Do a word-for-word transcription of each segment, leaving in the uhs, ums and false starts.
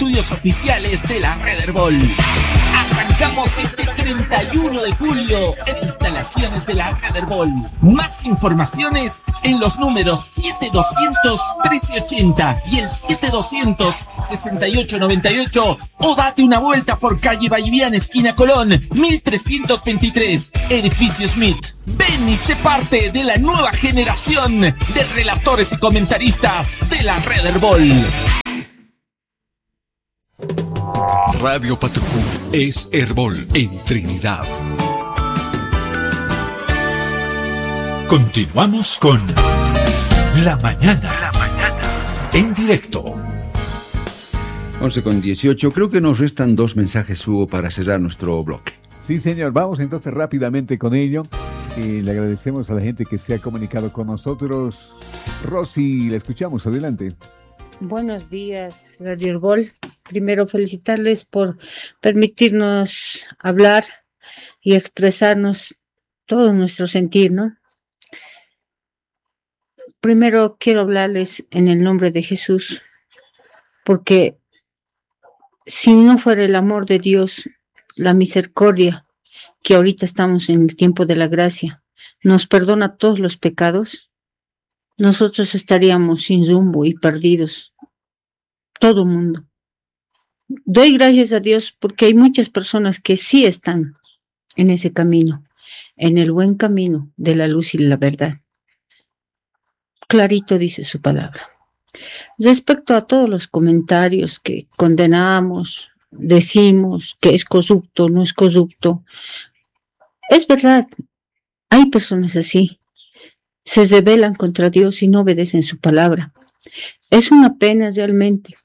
estudios oficiales de la Red Herbol. Arrancamos este treinta y uno de julio en instalaciones de la Red Herbol. Más informaciones en los números siete doscientos trece ochenta y el siete doscientos sesenta y ocho noventa y ocho, o date una vuelta por calle Valliviana, esquina Colón, mil trescientos veintitrés, edificio Smith. Ven y sé parte de la nueva generación de relatores y comentaristas de la Red Herbol. Radio Patucú es Herbol en Trinidad. Continuamos con La Mañana, La Mañana en directo. once con dieciocho. Creo que nos restan dos mensajes, Hugo, para cerrar nuestro bloque. Sí, señor. Vamos entonces rápidamente con ello. Y le agradecemos a la gente que se ha comunicado con nosotros. Rosy, la escuchamos. Adelante. Buenos días, Radio Herbol. Primero, felicitarles por permitirnos hablar y expresarnos todo nuestro sentir, ¿no? Primero, quiero hablarles en el nombre de Jesús, porque si no fuera el amor de Dios, la misericordia, que ahorita estamos en el tiempo de la gracia, nos perdona todos los pecados, nosotros estaríamos sin rumbo y perdidos, todo el mundo. Doy gracias a Dios porque hay muchas personas que sí están en ese camino, en el buen camino de la luz y la verdad. Clarito dice su palabra. Respecto a todos los comentarios que condenamos, decimos que es corrupto, no es corrupto, es verdad, hay personas así, se rebelan contra Dios y no obedecen su palabra. Es una pena realmente.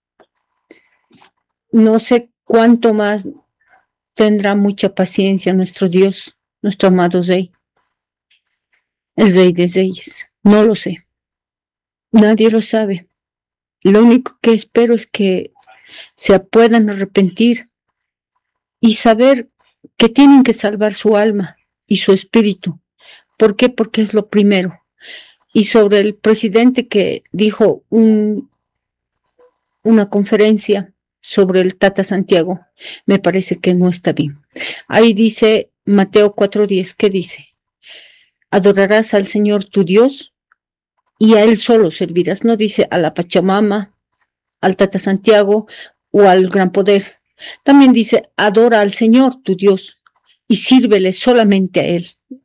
No sé cuánto más tendrá mucha paciencia nuestro Dios, nuestro amado Rey, el Rey de Reyes. No lo sé. Nadie lo sabe. Lo único que espero es que se puedan arrepentir y saber que tienen que salvar su alma y su espíritu. ¿Por qué? Porque es lo primero. Y sobre el presidente que dijo un, una conferencia sobre el Tata Santiago, me parece que no está bien. Ahí dice Mateo cuatro diez, ¿qué dice? Adorarás al Señor tu Dios y a Él solo servirás. No dice a la Pachamama, al Tata Santiago o al Gran Poder. También dice, adora al Señor tu Dios y sírvele solamente a Él.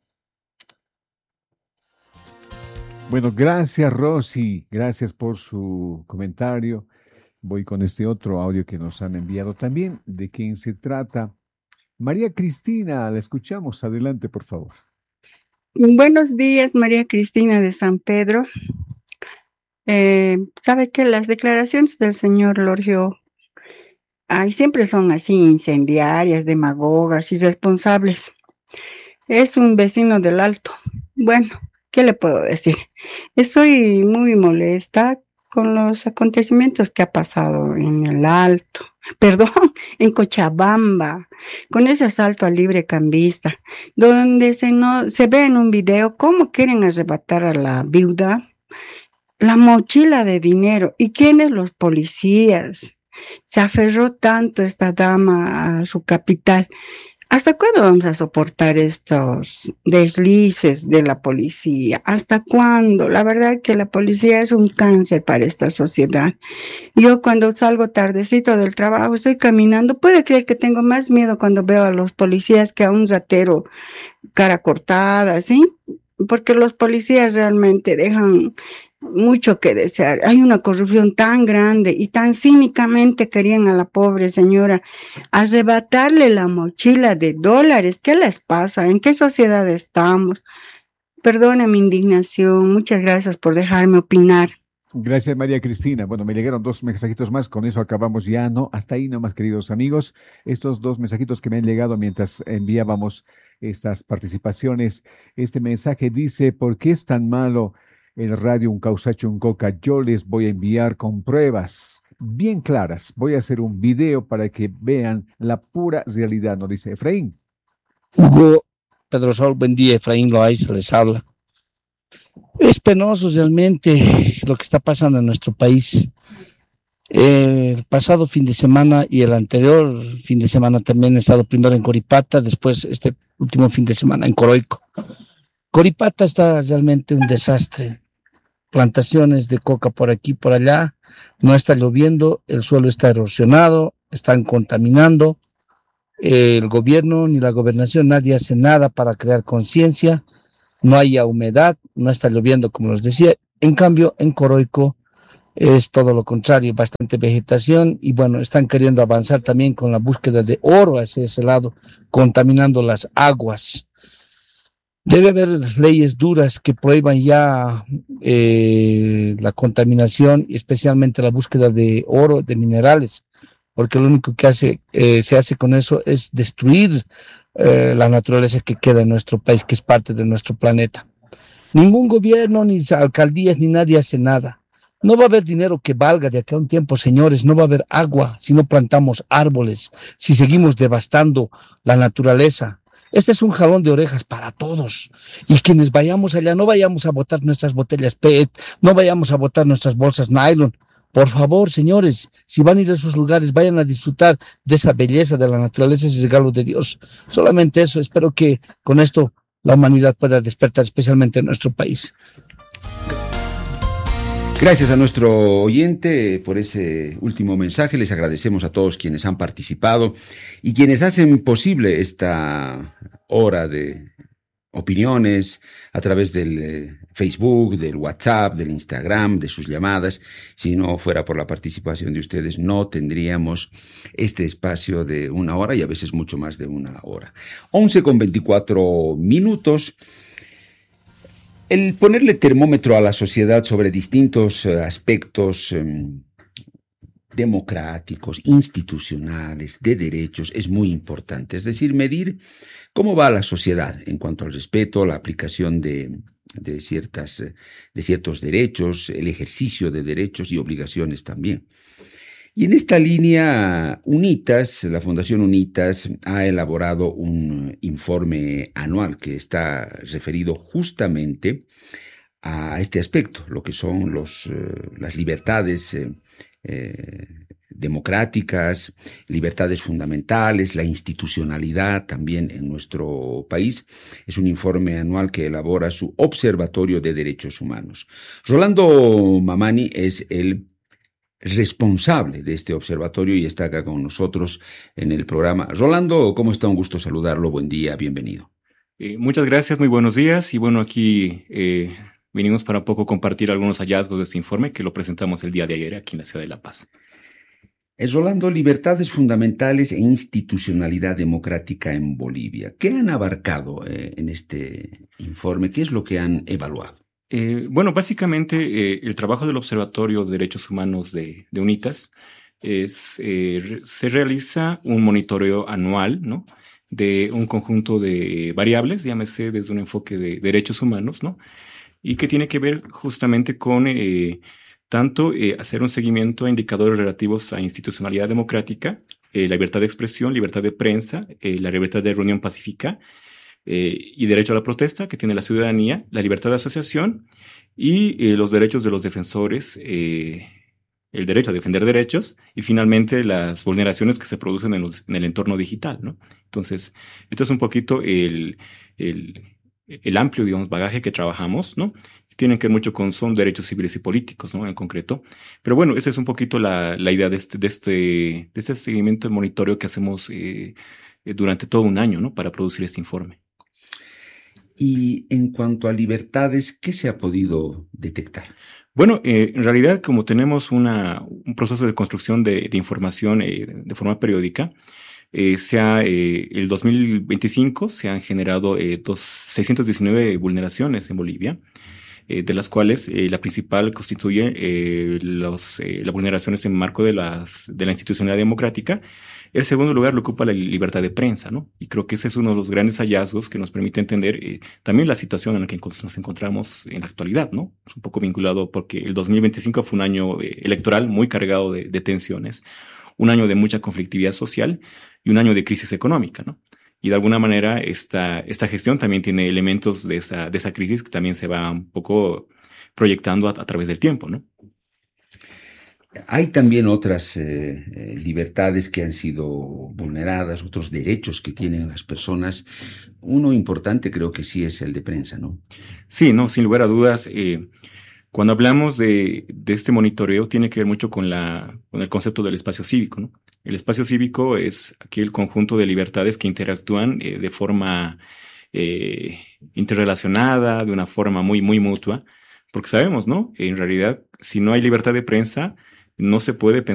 Bueno, gracias Rosy, gracias por su comentario. Voy con este otro audio que nos han enviado también. ¿De quién se trata? María Cristina, la escuchamos. Adelante, por favor. Buenos días, María Cristina de San Pedro. Eh, ¿Sabe que las declaraciones del señor Lorgio ay, siempre son así, incendiarias, demagogas, irresponsables? Es un vecino del Alto. Bueno, ¿qué le puedo decir? Estoy muy molesta con los acontecimientos que ha pasado en el Alto, perdón, en Cochabamba, con ese asalto al libre cambista, donde se, no, se ve en un video cómo quieren arrebatar a la viuda la mochila de dinero. ¿Y quiénes? Los policías. Se aferró tanto esta dama a su capital. ¿Hasta cuándo vamos a soportar estos deslices de la policía? ¿Hasta cuándo? La verdad que la policía es un cáncer para esta sociedad. Yo cuando salgo tardecito del trabajo, estoy caminando, puede creer que tengo más miedo cuando veo a los policías que a un ratero cara cortada, ¿sí? Porque los policías realmente dejan mucho que desear. Hay una corrupción tan grande y tan cínicamente querían a la pobre señora arrebatarle la mochila de dólares. ¿Qué les pasa? ¿En qué sociedad estamos? Perdona mi indignación. Muchas gracias por dejarme opinar. Gracias, María Cristina. Bueno, me llegaron dos mensajitos más, con eso acabamos ya, ¿no? Hasta ahí nomás, queridos amigos. Estos dos mensajitos que me han llegado mientras enviábamos estas participaciones. Este mensaje dice, ¿por qué es tan malo el radio Un Causacho Un Coca? Yo les voy a enviar con pruebas bien claras. Voy a hacer un video para que vean la pura realidad, ¿no? Dice Efraín. Hugo, Pedro Sol, buen día. Efraín Loaiza les habla. Es penoso realmente lo que está pasando en nuestro país. Eh, el pasado fin de semana y el anterior fin de semana también he estado primero en Coripata, después este último fin de semana en Coroico. Coripata está realmente un desastre. Plantaciones de coca por aquí, por allá, no está lloviendo, el suelo está erosionado, están contaminando. Eh, el gobierno ni la gobernación, nadie hace nada para crear conciencia, no hay humedad, no está lloviendo, como les decía. En cambio, en Coroico es todo lo contrario, bastante vegetación y bueno, están queriendo avanzar también con la búsqueda de oro hacia ese lado, contaminando las aguas. Debe haber leyes duras que prohíban ya eh, la contaminación, especialmente la búsqueda de oro, de minerales, porque lo único que hace, eh, se hace con eso es destruir eh, la naturaleza que queda en nuestro país, que es parte de nuestro planeta. Ningún gobierno, ni alcaldías, ni nadie hace nada. No va a haber dinero que valga de acá a un tiempo, señores, no va a haber agua si no plantamos árboles, si seguimos devastando la naturaleza. Este es un jalón de orejas para todos. Y quienes vayamos allá, no vayamos a botar nuestras botellas P E T, no vayamos a botar nuestras bolsas nylon. Por favor, señores, si van a ir a esos lugares, vayan a disfrutar de esa belleza de la naturaleza, ese regalo de Dios. Solamente eso, espero que con esto la humanidad pueda despertar, especialmente en nuestro país. Gracias a nuestro oyente por ese último mensaje. Les agradecemos a todos quienes han participado y quienes hacen posible esta hora de opiniones a través del eh, Facebook, del WhatsApp, del Instagram, de sus llamadas. Si no fuera por la participación de ustedes, no tendríamos este espacio de una hora y a veces mucho más de una hora. once con veinticuatro minutos. El ponerle termómetro a la sociedad sobre distintos eh, aspectos eh, democráticos, institucionales, de derechos, es muy importante. Es decir, medir cómo va la sociedad en cuanto al respeto, la aplicación de, de, ciertas, de ciertos derechos, el ejercicio de derechos y obligaciones también. Y en esta línea, UNITAS, la Fundación UNITAS, ha elaborado un informe anual que está referido justamente a este aspecto, lo que son los, eh, las libertades eh, eh, democráticas, libertades fundamentales, la institucionalidad también en nuestro país. Es un informe anual que elabora su Observatorio de Derechos Humanos. Rolando Mamani es el responsable de este observatorio y está acá con nosotros en el programa. Rolando, ¿cómo está? Un gusto saludarlo. Buen día, bienvenido. Eh, muchas gracias, muy buenos días. Y bueno, aquí eh, vinimos para un poco compartir algunos hallazgos de este informe que lo presentamos el día de ayer aquí en la ciudad de La Paz. Es Rolando, libertades fundamentales e institucionalidad democrática en Bolivia. ¿Qué han abarcado eh, en este informe? ¿Qué es lo que han evaluado? Eh, bueno, básicamente eh, el trabajo del Observatorio de Derechos Humanos de, de UNITAS es, eh, se realiza un monitoreo anual, ¿no?, de un conjunto de variables, llámese desde un enfoque de derechos humanos, ¿no?, y que tiene que ver justamente con eh, tanto eh, hacer un seguimiento a indicadores relativos a institucionalidad democrática, eh, la libertad de expresión, libertad de prensa, eh, la libertad de reunión pacífica, Eh, y derecho a la protesta que tiene la ciudadanía, la libertad de asociación y eh, los derechos de los defensores, eh, el derecho a defender derechos y finalmente las vulneraciones que se producen en, los, en el entorno digital, ¿no? Entonces, esto es un poquito el, el, el amplio, digamos, bagaje que trabajamos, ¿no? Tienen que ver mucho con, son derechos civiles y políticos, ¿no?, en concreto. Pero bueno, esa es un poquito la, la idea de este, de, este, de este seguimiento de monitoreo que hacemos eh, durante todo un año, ¿no?, para producir este informe. Y en cuanto a libertades, ¿qué se ha podido detectar? Bueno, eh, en realidad, como tenemos una, un proceso de construcción de, de información eh, de forma periódica, eh, se ha, eh, el dos mil veinticinco se han generado eh, dos, seiscientas diecinueve vulneraciones en Bolivia, eh, de las cuales eh, la principal constituye eh, los, eh, las vulneraciones en marco de, las, de la institucionalidad democrática. El segundo lugar lo ocupa la libertad de prensa, ¿no? Y creo que ese es uno de los grandes hallazgos que nos permite entender eh, también la situación en la que nos encontramos en la actualidad, ¿no? Es un poco vinculado porque el dos mil veinticinco fue un año eh, electoral muy cargado de, de tensiones, un año de mucha conflictividad social y un año de crisis económica, ¿no? Y de alguna manera esta, esta gestión también tiene elementos de esa, de esa crisis que también se va un poco proyectando a, a través del tiempo, ¿no? hay también otras eh, eh, libertades que han sido vulneradas, otros derechos que tienen las personas. Uno importante creo que sí es el de prensa, ¿no? Sí, no, sin lugar a dudas. Eh, cuando hablamos de, de este monitoreo, tiene que ver mucho con, la, con el concepto del espacio cívico, ¿no? El espacio cívico es aquel conjunto de libertades que interactúan eh, de forma eh, interrelacionada, de una forma muy, muy mutua, porque sabemos, ¿no? En realidad, si no hay libertad de prensa, no se puede pensar